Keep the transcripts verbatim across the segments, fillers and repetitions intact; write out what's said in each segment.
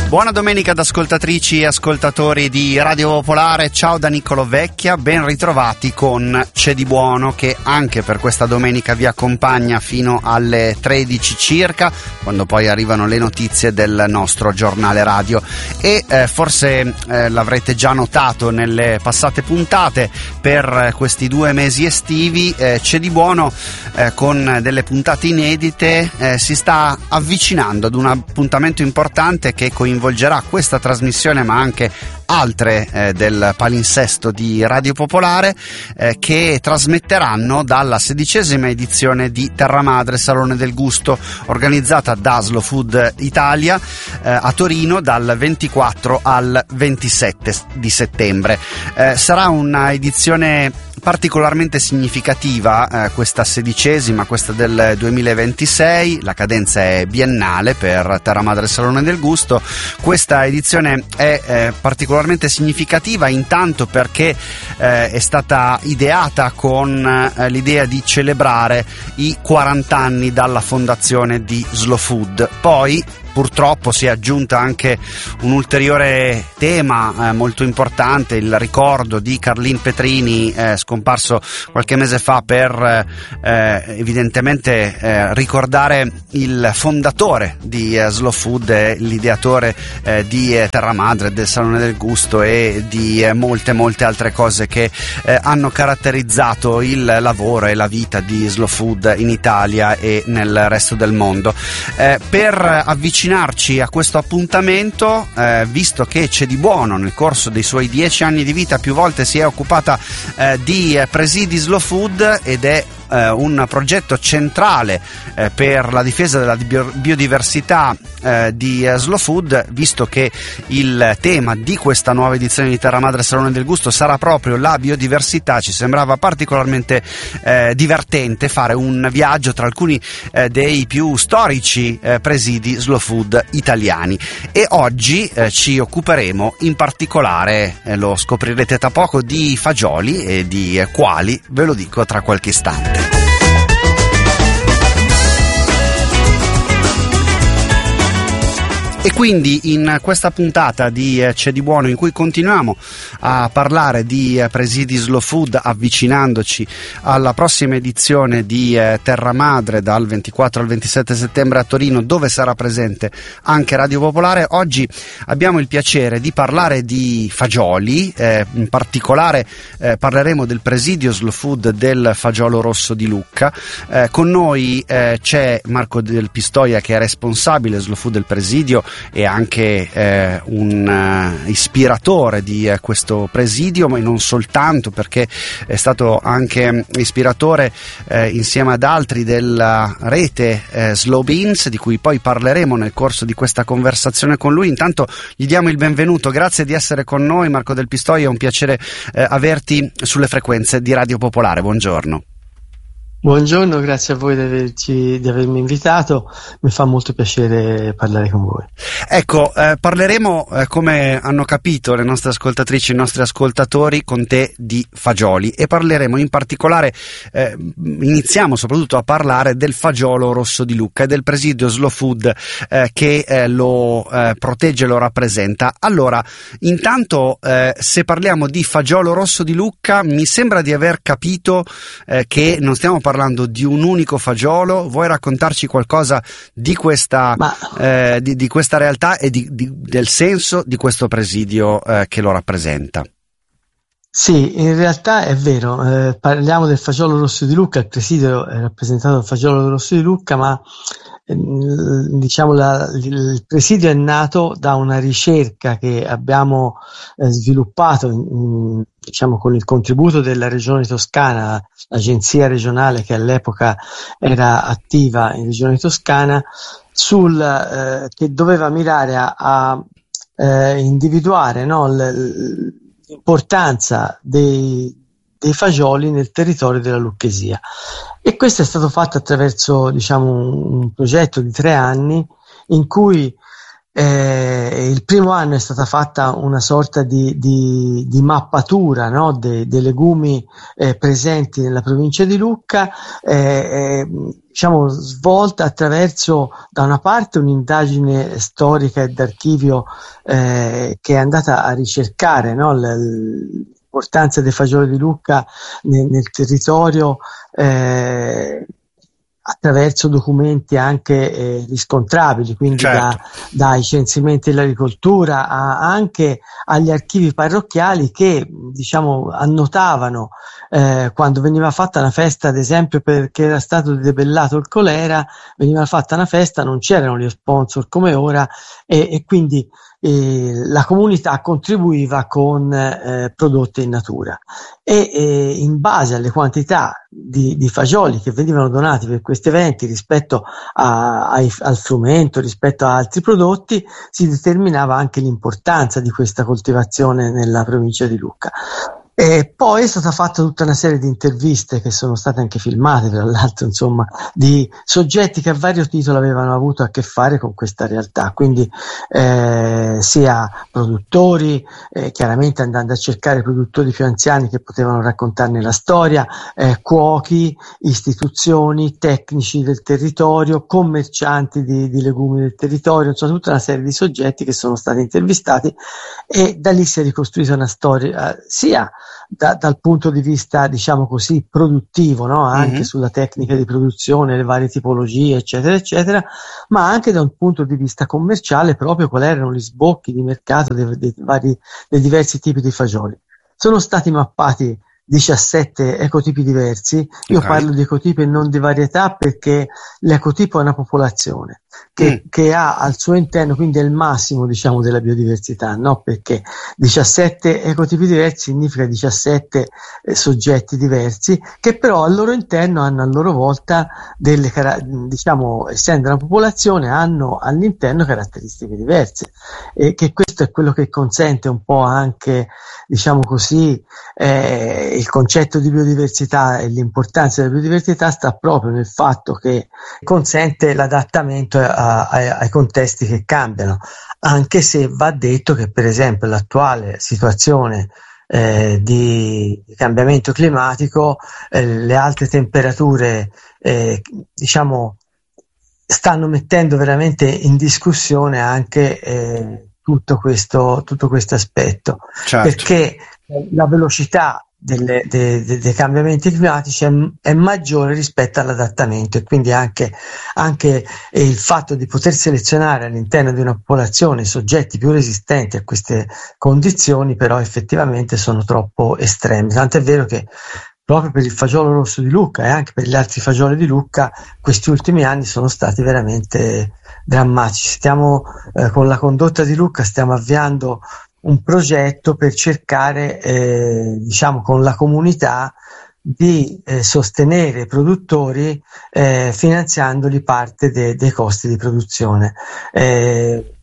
Buona domenica ad ascoltatrici e ascoltatori di Radio Popolare, ciao da Niccolo Vecchia, ben ritrovati con C'è di buono, che anche per questa domenica vi accompagna fino alle tredici circa, quando poi arrivano le notizie del nostro giornale radio. E eh, forse eh, l'avrete già notato nelle passate puntate, per questi due mesi estivi eh, C'è di buono eh, con delle puntate inedite eh, si sta avvicinando ad un appuntamento importante che coinvolge Coinvolgerà questa trasmissione ma anche altre eh, del palinsesto di Radio Popolare eh, che trasmetteranno dalla sedicesima edizione di Terra Madre Salone del Gusto, organizzata da Slow Food Italia eh, a Torino dal ventiquattro al ventisette di settembre. Eh, sarà una edizione particolarmente significativa, eh, questa sedicesima, questa del duemilaventisei, la cadenza è biennale per Terra Madre Salone del Gusto. Questa edizione è eh, particolarmente significativa intanto perché eh, è stata ideata con eh, l'idea di celebrare i quaranta anni dalla fondazione di Slow Food. Poi purtroppo si è aggiunta anche un ulteriore tema eh, molto importante, il ricordo di Carlin Petrini, eh, scomparso qualche mese fa, per eh, evidentemente eh, ricordare il fondatore di eh, Slow Food, eh, l'ideatore eh, di eh, Terra Madre, del Salone del Gusto e di eh, molte molte altre cose che eh, hanno caratterizzato il lavoro e la vita di Slow Food in Italia e nel resto del mondo. Eh, per avvicinare a questo appuntamento, eh, visto che C'è di buono nel corso dei suoi dieci anni di vita più volte si è occupata eh, di eh, presidi Slow Food ed è eh, un progetto centrale eh, per la difesa della bio- biodiversità eh, di eh, Slow Food, visto che il tema di questa nuova edizione di Terra Madre Salone del Gusto sarà proprio la biodiversità, ci sembrava particolarmente eh, divertente fare un viaggio tra alcuni eh, dei più storici eh, presidi Slow Food italiani. E oggi eh, ci occuperemo in particolare, eh, lo scoprirete tra poco, di fagioli e di eh, quali, ve lo dico tra qualche istante. E quindi in questa puntata di eh, C'è di buono, in cui continuiamo a parlare di eh, presidi Slow Food, avvicinandoci alla prossima edizione di eh, Terra Madre dal ventiquattro al ventisette settembre a Torino, dove sarà presente anche Radio Popolare, oggi abbiamo il piacere di parlare di fagioli, eh, in particolare eh, parleremo del presidio Slow Food del Fagiolo Rosso di Lucca. Eh, con noi eh, c'è Marco Del Pistoia, che è responsabile Slow Food del presidio e anche eh, un uh, ispiratore di uh, questo presidio, ma non soltanto, perché è stato anche ispiratore eh, insieme ad altri della rete eh, Slow Beans, di cui poi parleremo nel corso di questa conversazione con lui. Intanto gli diamo il benvenuto, grazie di essere con noi Marco Del Pistoia, è un piacere eh, averti sulle frequenze di Radio Popolare, buongiorno. Buongiorno, grazie a voi di, averci, di avermi invitato, mi fa molto piacere parlare con voi. Ecco, eh, parleremo, eh, come hanno capito le nostre ascoltatrici e i nostri ascoltatori, con te di fagioli, e parleremo in particolare, eh, iniziamo soprattutto a parlare del Fagiolo Rosso di Lucca e del presidio Slow Food eh, che eh, lo eh, protegge e lo rappresenta. Allora, intanto eh, se parliamo di Fagiolo Rosso di Lucca, mi sembra di aver capito eh, che non stiamo parlando di un unico fagiolo. Vuoi raccontarci qualcosa di questa, Ma... eh, di, di questa realtà e di, di, del senso di questo presidio eh, che lo rappresenta? Sì, in realtà è vero, eh, parliamo del Fagiolo Rosso di Lucca, il presidio è rappresentato dal Fagiolo Rosso di Lucca, ma eh, diciamo la, il presidio è nato da una ricerca che abbiamo eh, sviluppato in, in, diciamo con il contributo della Regione Toscana, l'agenzia regionale che all'epoca era attiva in Regione Toscana, sul, eh, che doveva mirare a, a eh, individuare, no, l, l'importanza dei, dei fagioli nel territorio della Lucchesia. E questo è stato fatto attraverso, diciamo, un, un progetto di tre anni in cui Eh, il primo anno è stata fatta una sorta di, di, di mappatura, no, dei, dei legumi eh, presenti nella provincia di Lucca, eh, eh, diciamo svolta attraverso da una parte un'indagine storica e d'archivio eh, che è andata a ricercare, no, l'importanza dei fagioli di Lucca nel, nel territorio, eh, attraverso documenti anche eh, riscontrabili, quindi certo. da, dai censimenti dell'agricoltura a, anche agli archivi parrocchiali che, diciamo, annotavano eh, quando veniva fatta una festa, ad esempio perché era stato debellato il colera, veniva fatta una festa, non c'erano gli sponsor come ora, e, e quindi eh, la comunità contribuiva con eh, prodotti in natura, e eh, in base alle quantità di, di fagioli che venivano donati per questi eventi rispetto a, ai, al frumento, rispetto a altri prodotti, si determinava anche l'importanza di questa coltivazione nella provincia di Lucca. E poi è stata fatta tutta una serie di interviste che sono state anche filmate, tra l'altro, insomma, di soggetti che a vario titolo avevano avuto a che fare con questa realtà, quindi eh, sia produttori, eh, chiaramente andando a cercare produttori più anziani che potevano raccontarne la storia, eh, cuochi, istituzioni, tecnici del territorio, commercianti di, di legumi del territorio, insomma tutta una serie di soggetti che sono stati intervistati, e da lì si è ricostruita una storia eh, sia Da, dal punto di vista, diciamo così, produttivo, no? Anche mm-hmm. sulla tecnica di produzione, le varie tipologie, eccetera, eccetera, ma anche da un punto di vista commerciale, proprio quali erano gli sbocchi di mercato dei, dei, vari, dei diversi tipi di fagioli. Sono stati mappati diciassette ecotipi diversi. Io okay. parlo di ecotipi e non di varietà, perché l'ecotipo è una popolazione che, mm. che ha al suo interno, quindi è il massimo, diciamo, della biodiversità, no? Perché diciassette ecotipi diversi significa diciassette eh, soggetti diversi, che però al loro interno hanno a loro volta delle, diciamo, essendo una popolazione, hanno all'interno caratteristiche diverse, e che questo è quello che consente un po' anche, diciamo così, eh, il concetto di biodiversità, e l'importanza della biodiversità sta proprio nel fatto che consente l'adattamento a, a, ai contesti che cambiano, anche se va detto che per esempio l'attuale situazione eh, di, di cambiamento climatico, eh, le alte temperature eh, diciamo stanno mettendo veramente in discussione anche eh, tutto questo tutto questo aspetto, certo. Perché la velocità delle, de, de, dei cambiamenti climatici è, è maggiore rispetto all'adattamento, e quindi anche, anche il fatto di poter selezionare all'interno di una popolazione soggetti più resistenti a queste condizioni, però effettivamente sono troppo estremi, tant'è vero che proprio per il fagiolo rosso di Lucca e anche per gli altri fagioli di Lucca questi ultimi anni sono stati veramente drammatici. Stiamo eh, con la condotta di Lucca stiamo avviando un progetto per cercare, eh, diciamo, con la comunità di eh, sostenere i produttori eh, finanziandoli parte de- dei costi di produzione, eh,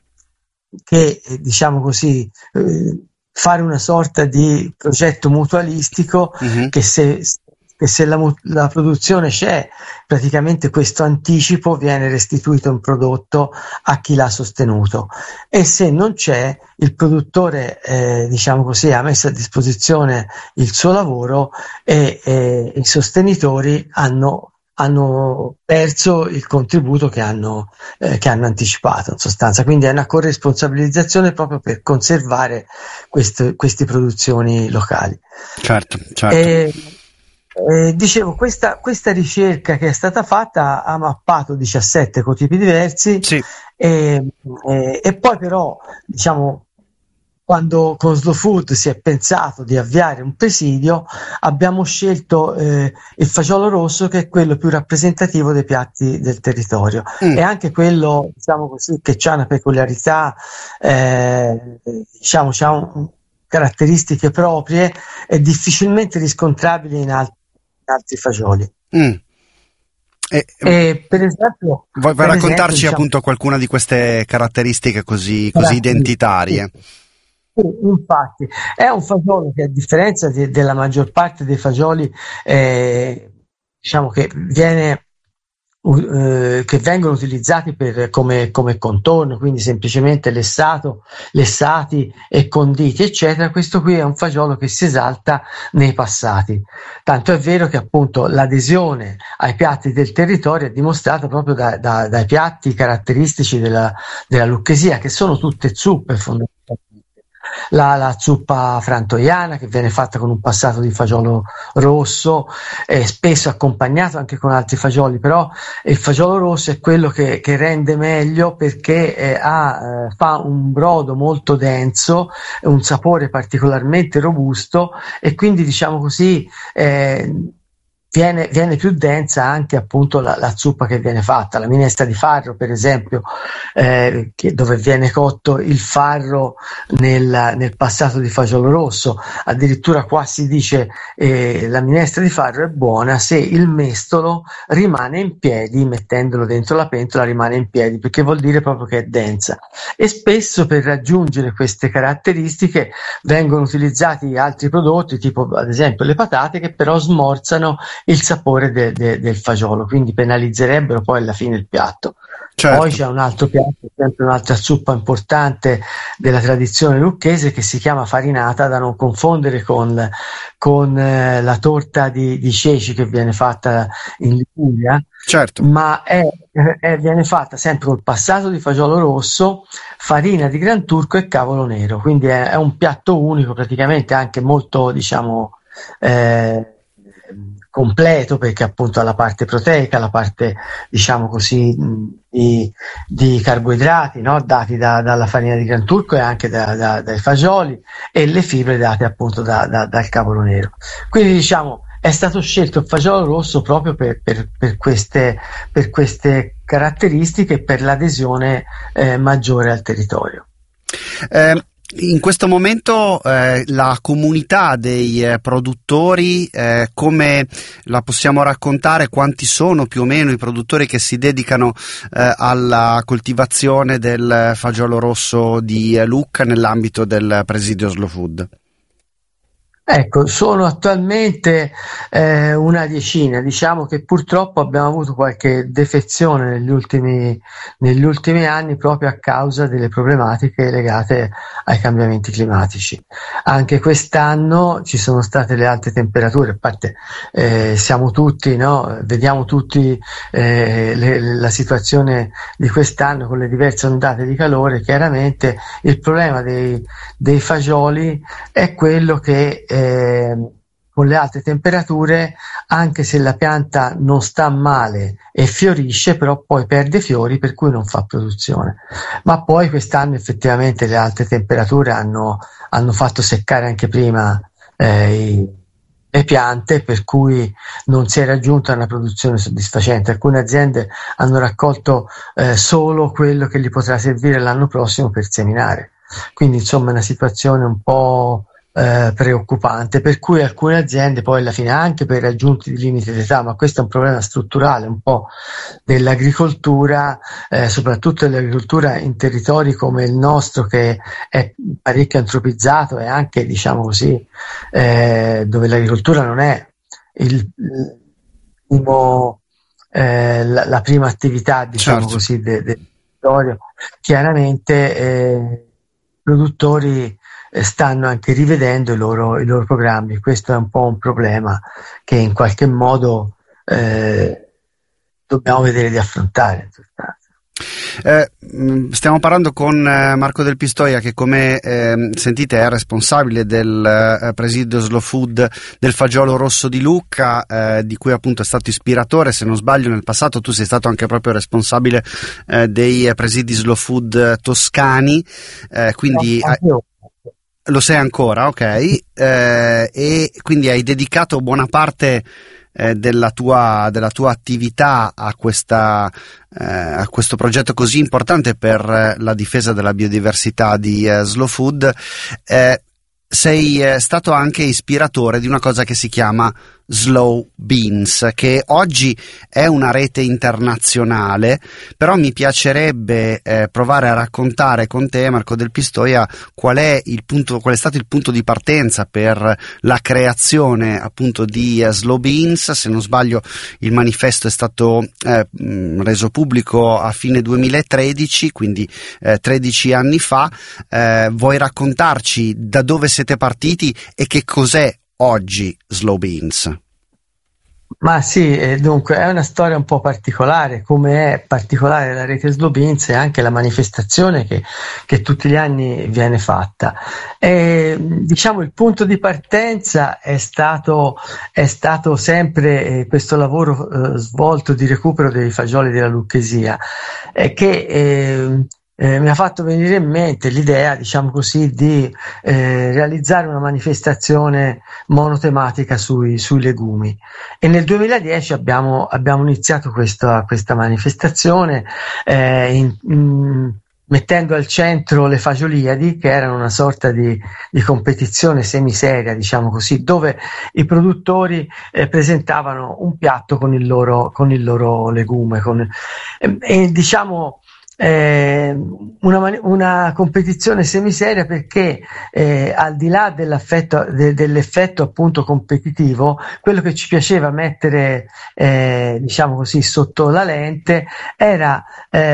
che diciamo così eh, fare una sorta di progetto mutualistico, mm-hmm. che se che se la, la produzione c'è, praticamente questo anticipo viene restituito in prodotto a chi l'ha sostenuto, e se non c'è, il produttore eh, diciamo così ha messo a disposizione il suo lavoro, e, e i sostenitori hanno hanno perso il contributo che hanno, eh, che hanno anticipato in sostanza, quindi è una corresponsabilizzazione proprio per conservare queste, queste produzioni locali. Certo, certo. E, Eh, dicevo, questa, questa ricerca che è stata fatta ha mappato diciassette ecotipi diversi, sì. e, e, e poi però, diciamo, quando con Slow Food si è pensato di avviare un presidio, abbiamo scelto eh, il fagiolo rosso, che è quello più rappresentativo dei piatti del territorio, mm. e anche quello, diciamo così, che ha una peculiarità, eh, diciamo, c'ha un, caratteristiche proprie e difficilmente riscontrabili in altri altri fagioli. Mm. E, e per esempio vuoi per raccontarci esempio, diciamo, appunto qualcuna di queste caratteristiche così, così identitarie? Sì, infatti è un fagiolo che, a differenza di, della maggior parte dei fagioli, eh, diciamo che viene Uh, che vengono utilizzati per, come, come contorno, quindi semplicemente lessato, lessati e conditi, eccetera. Questo qui è un fagiolo che si esalta nei passati. Tanto è vero che appunto l'adesione ai piatti del territorio è dimostrata proprio da, da, dai piatti caratteristici della, della Lucchesia, che sono tutte zuppe fondamentalmente. La, la zuppa frantoiana, che viene fatta con un passato di fagiolo rosso, eh, spesso accompagnato anche con altri fagioli, però il fagiolo rosso è quello che, che rende meglio, perché eh, ha, eh, fa un brodo molto denso, un sapore particolarmente robusto, e quindi diciamo così eh, Viene, viene più densa anche appunto la, la zuppa che viene fatta. La minestra di farro, per esempio, eh, che, dove viene cotto il farro nel, nel passato di fagiolo rosso. Addirittura qua si dice eh, la minestra di farro è buona se il mestolo rimane in piedi, mettendolo dentro la pentola rimane in piedi, perché vuol dire proprio che è densa. E spesso per raggiungere queste caratteristiche vengono utilizzati altri prodotti, tipo ad esempio le patate, che però smorzano il sapore de, de, del fagiolo, quindi penalizzerebbero poi alla fine il piatto. Certo. Poi c'è un altro piatto, sempre un'altra zuppa importante della tradizione lucchese, che si chiama farinata, da non confondere con, con eh, la torta di, di ceci che viene fatta in Liguria. Certo. Ma è, è, viene fatta sempre col passato di fagiolo rosso, farina di gran turco e cavolo nero, quindi è, è un piatto unico, praticamente anche molto, diciamo, eh, completo, perché appunto ha la parte proteica, la parte, diciamo così, di, di carboidrati, no? Dati da, dalla farina di gran turco e anche da, da, dai fagioli, e le fibre date appunto da, da, dal cavolo nero. Quindi diciamo è stato scelto il fagiolo rosso proprio per, per, per, queste, per queste caratteristiche e per l'adesione eh, maggiore al territorio. Eh. In questo momento eh, la comunità dei eh, produttori, eh, come la possiamo raccontare? Quanti sono più o meno i produttori che si dedicano eh, alla coltivazione del fagiolo rosso di eh, Lucca nell'ambito del presidio Slow Food? Ecco, sono attualmente eh, una decina. Diciamo che purtroppo abbiamo avuto qualche defezione negli ultimi, negli ultimi anni, proprio a causa delle problematiche legate ai cambiamenti climatici. Anche quest'anno ci sono state le alte temperature, a parte eh, siamo tutti, no? Vediamo tutti eh, le, la situazione di quest'anno con le diverse ondate di calore. Chiaramente il problema dei, dei fagioli è quello che Eh, con le alte temperature, anche se la pianta non sta male e fiorisce, però poi perde fiori, per cui non fa produzione. Ma poi quest'anno effettivamente le alte temperature hanno, hanno fatto seccare anche prima eh, i, le piante, per cui non si è raggiunta una produzione soddisfacente. Alcune aziende hanno raccolto eh, solo quello che gli potrà servire l'anno prossimo per seminare. Quindi insomma è una situazione un po' Eh, preoccupante, per cui alcune aziende poi alla fine, anche per raggiunti di limiti d'età, ma questo è un problema strutturale un po' dell'agricoltura, eh, soprattutto dell'agricoltura in territori come il nostro, che è parecchio antropizzato e anche, diciamo così, eh, dove l'agricoltura non è il, il primo, eh, la, la prima attività, diciamo certo. così, del de territorio. Chiaramente eh, i produttori stanno anche rivedendo i loro, i loro programmi. Questo è un po' un problema che in qualche modo eh, dobbiamo vedere di affrontare. Eh, stiamo parlando con eh, Marco Del Pistoia, che come eh, sentite è responsabile del eh, presidio Slow Food del fagiolo rosso di Lucca, eh, di cui appunto è stato ispiratore. Se non sbaglio nel passato tu sei stato anche proprio responsabile eh, dei eh, presidi Slow Food toscani, eh, quindi no, lo sei ancora, ok, eh, e quindi hai dedicato buona parte eh, della tua della tua attività a questa eh, a questo progetto così importante per eh, la difesa della biodiversità di eh, Slow Food. Eh, sei eh, stato anche ispiratore di una cosa che si chiama Slow Beans, che oggi è una rete internazionale, però mi piacerebbe eh, provare a raccontare con te, Marco Del Pistoia, qual è il punto, qual è stato il punto di partenza per la creazione appunto di uh, Slow Beans. Se non sbaglio il manifesto è stato eh, reso pubblico a fine duemilatredici, quindi eh, tredici anni fa. Eh, vuoi raccontarci da dove siete partiti e che cos'è oggi Slow Beans? Ma sì, eh, dunque è una storia un po' particolare, come è particolare la rete Slow Beans e anche la manifestazione che, che tutti gli anni viene fatta. E, diciamo il punto di partenza è stato, è stato sempre eh, questo lavoro eh, svolto di recupero dei fagioli della Lucchesia, eh, che eh, Eh, mi ha fatto venire in mente l'idea, diciamo così, di eh, realizzare una manifestazione monotematica sui, sui legumi, e nel duemiladieci abbiamo, abbiamo iniziato questa, questa manifestazione eh, in, in, mettendo al centro le Fagioliadi, che erano una sorta di, di competizione semiseria, diciamo così, dove i produttori eh, presentavano un piatto con il loro, con il loro legume, con, e, e diciamo Eh, una, una competizione semiseria perché eh, al di là dell'effetto, de, dell'effetto appunto competitivo, quello che ci piaceva mettere eh, diciamo così sotto la lente era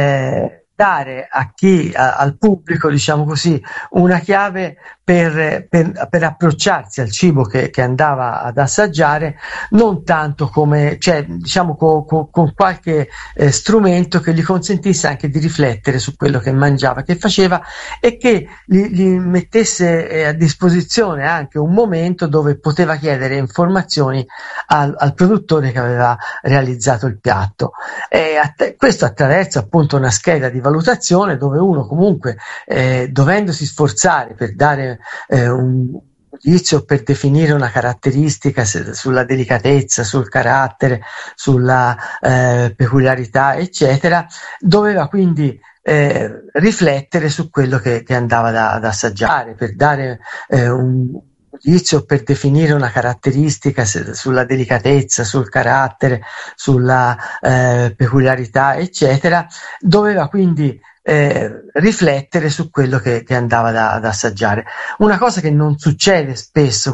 eh, dare a chi, a, al pubblico, diciamo così, una chiave per, per, per approcciarsi al cibo che, che andava ad assaggiare, non tanto come, cioè, diciamo, co, co, con qualche eh, strumento che gli consentisse anche di riflettere su quello che mangiava, che faceva, e che gli, gli mettesse eh, a disposizione anche un momento dove poteva chiedere informazioni al, al produttore che aveva realizzato il piatto. E att- questo attraverso appunto una scheda di valutazione dove uno comunque eh, dovendosi sforzare per dare eh, un giudizio, per definire una caratteristica se, sulla delicatezza, sul carattere, sulla eh, peculiarità eccetera, doveva quindi eh, riflettere su quello che, che andava da, ad assaggiare, per dare eh, un giudizio, per definire una caratteristica se, sulla delicatezza, sul carattere, sulla eh, peculiarità eccetera, doveva quindi Eh, riflettere su quello che, che andava da, ad assaggiare. Una cosa che non succede spesso